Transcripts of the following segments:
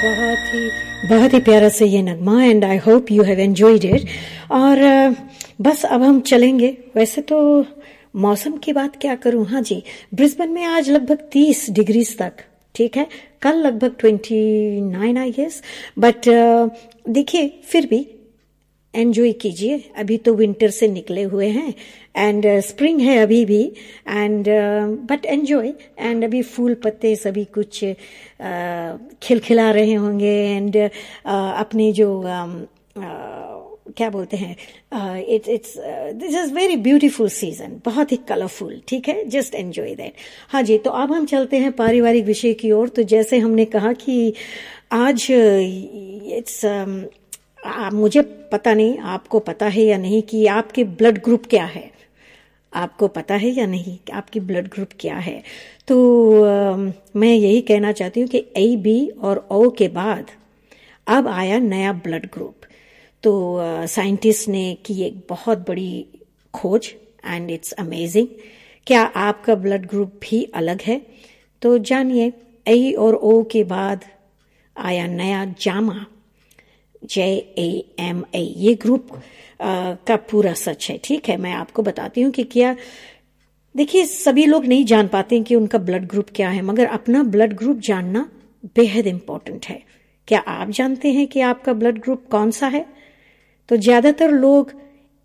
बहुत ही प्यारा से ये नगमा and I hope you have enjoyed it. और बस अब हम चलेंगे। वैसे तो मौसम की बात क्या करूं, हाँ जी, ब्रिस्बेन में आज लगभग 30 डिग्री तक, ठीक है, कल लगभग 29 आई गेस, बट देखिए फिर भी एंजॉय कीजिए। अभी तो विंटर से निकले हुए हैं एंड स्प्रिंग है अभी भी, एंड बट एंजॉय। एंड अभी फूल पत्ते सभी कुछ खिलखिला रहे होंगे एंड अपने जो क्या बोलते हैं, it's this is very beautiful season, बहुत ही कलरफुल, ठीक है, जस्ट एंजॉय दैट। हाँ जी, तो अब हम चलते हैं पारिवारिक विषय की ओर। तो जैसे हमने कहा कि आज इट्स मुझे पता नहीं, आपको पता है या नहीं कि आपके ब्लड ग्रुप क्या है, आपको पता है या नहीं कि आपकी ब्लड ग्रुप क्या है। तो मैं यही कहना चाहती हूँ कि ए, बी और ओ के बाद अब आया नया ब्लड ग्रुप। तो साइंटिस्ट ने की एक बहुत बड़ी खोज एंड इट्स अमेजिंग। क्या आपका ब्लड ग्रुप भी अलग है? तो जानिए, ए और ओ के बाद आया नया जामा, JAMA, ये ग्रुप का पूरा सच है, ठीक है। मैं आपको बताती हूँ कि क्या, देखिए सभी लोग नहीं जान पाते कि उनका ब्लड ग्रुप क्या है, मगर अपना ब्लड ग्रुप जानना बेहद इंपॉर्टेंट है। क्या आप जानते हैं कि आपका ब्लड ग्रुप कौन सा है? तो ज्यादातर लोग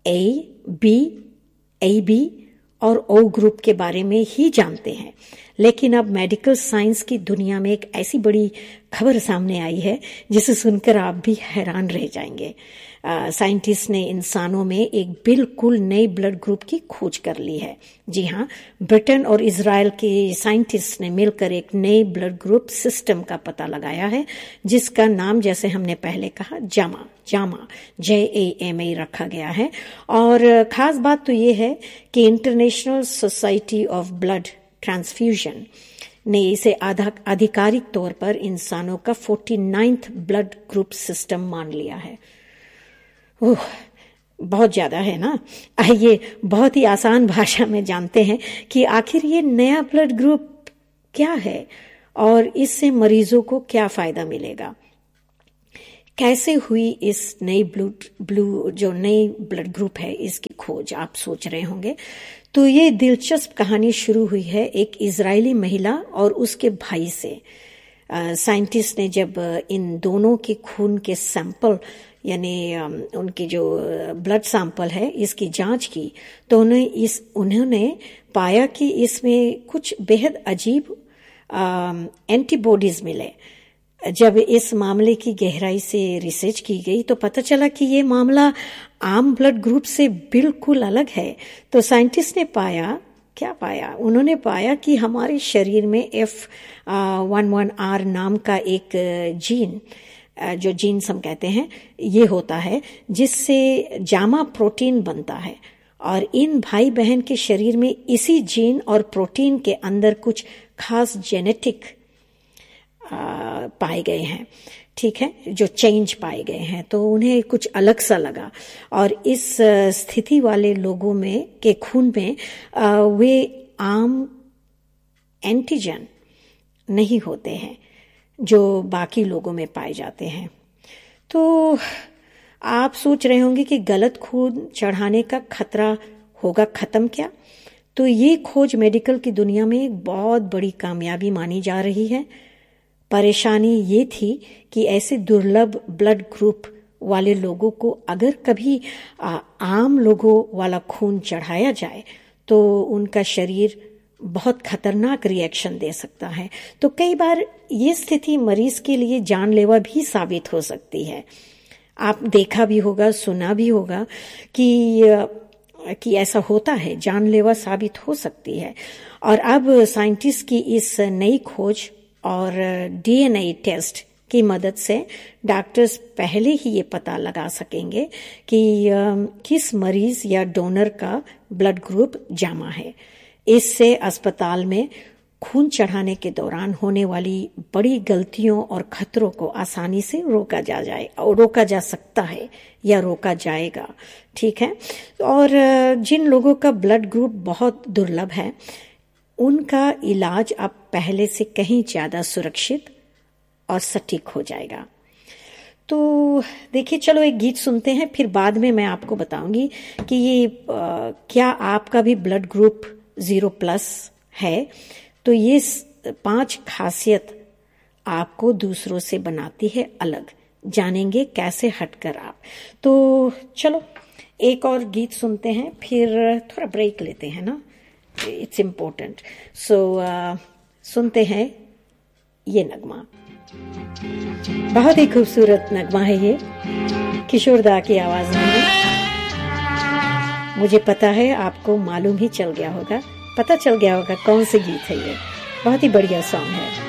AB और O ग्रुप के बारे में ही जानते हैं, लेकिन अब मेडिकल साइंस की दुनिया में एक ऐसी बड़ी खबर सामने आई है जिसे सुनकर आप भी हैरान रह जाएंगे। साइंटिस्ट ने इंसानों में एक बिल्कुल नए ब्लड ग्रुप की खोज कर ली है। जी हाँ, ब्रिटेन और इजराइल के साइंटिस्ट ने मिलकर एक नए ब्लड ग्रुप सिस्टम का पता लगाया है, जिसका नाम, जैसे हमने पहले कहा, जामा JAMA रखा गया है। और खास बात तो ये है कि international society of blood transfusion ने इसे आधिकारिक तौर पर इंसानों का 49th ब्लड ग्रुप सिस्टम मान लिया है। ओह, बहुत ज्यादा है ना। आइए बहुत ही आसान भाषा में जानते हैं कि आखिर ये नया ब्लड ग्रुप क्या है और इससे मरीजों को क्या फायदा मिलेगा। कैसे हुई इस नई जो नई ब्लड ग्रुप है इसकी खोज, आप सोच रहे होंगे। तो ये दिलचस्प कहानी शुरू हुई है एक इजरायली महिला और उसके भाई से। साइंटिस्ट ने जब इन दोनों के खून के सैंपल, यानी उनकी जो ब्लड सैंपल है, इसकी जांच की, तो उन्होंने पाया कि इसमें कुछ बेहद अजीब एंटीबॉडीज मिले। जब इस मामले की गहराई से रिसर्च की गई तो पता चला कि ये मामला आम ब्लड ग्रुप से बिल्कुल अलग है। तो साइंटिस्ट ने क्या पाया? उन्होंने पाया कि हमारे शरीर में F11R नाम का एक जीन, जो जीन्स हम कहते हैं, ये होता है जिससे जामा प्रोटीन बनता है। और इन भाई बहन के शरीर में इसी जीन और प्रोटीन के अंदर कुछ खास जेनेटिक पाए गए हैं, ठीक है, जो चेंज पाए गए हैं। तो उन्हें कुछ अलग सा लगा और इस स्थिति वाले लोगों में के खून में वे आम एंटीजन नहीं होते हैं जो बाकी लोगों में पाए जाते हैं। तो आप सोच रहे होंगे कि गलत खून चढ़ाने का खतरा होगा खत्म क्या? तो ये खोज मेडिकल की दुनिया में एक बहुत बड़ी कामयाबी मानी जा रही है। परेशानी ये थी कि ऐसे दुर्लभ ब्लड ग्रुप वाले लोगों को अगर कभी आम लोगों वाला खून चढ़ाया जाए तो उनका शरीर बहुत खतरनाक रिएक्शन दे सकता है। तो कई बार ये स्थिति मरीज के लिए जानलेवा भी साबित हो सकती है। आप देखा भी होगा, सुना भी होगा कि ऐसा होता है, जानलेवा साबित हो सकती है। और अब साइंटिस्ट की इस नई खोज और DNA टेस्ट की मदद से डॉक्टर्स पहले ही ये पता लगा सकेंगे कि किस मरीज या डोनर का ब्लड ग्रुप जामा है। इससे अस्पताल में खून चढ़ाने के दौरान होने वाली बड़ी गलतियों और खतरों को आसानी से रोका जा सकता है या रोका जाएगा, ठीक है। और जिन लोगों का ब्लड ग्रुप बहुत दुर्लभ है, उनका इलाज अब पहले से कहीं ज्यादा सुरक्षित और सटीक हो जाएगा। तो देखिए, चलो एक गीत सुनते हैं, फिर बाद में मैं आपको बताऊंगी कि ये क्या आपका भी ब्लड ग्रुप 0+ है। तो ये 5 खासियत आपको दूसरों से बनाती है अलग, जानेंगे कैसे हटकर आप। तो चलो एक और गीत सुनते हैं, फिर थोड़ा ब्रेक लेते हैं ना, इट्स इम्पोर्टेंट। सो सुनते हैं ये नगमा, बहुत ही खूबसूरत नगमा है ये, किशोर दा की आवाज में। मुझे पता है आपको मालूम ही चल गया होगा, पता चल गया होगा कौन से गीत है ये। बहुत ही बढ़िया सॉन्ग है।